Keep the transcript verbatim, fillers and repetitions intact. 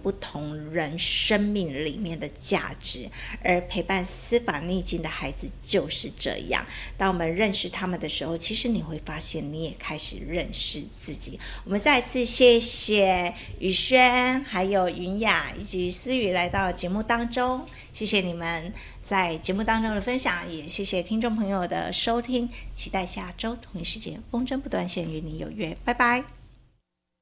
不同人生命里面的价值，而陪伴司法逆境的孩子就是这样。当我们认识他们的时候，其实你会发现你也开始认识自己。我们再次谢谢宇轩还有云雅以及思雨来到节目当中，谢谢你们在节目当中的分享，也谢谢听众朋友的收听，期待下周同一时间风筝不断线与你有约，拜拜。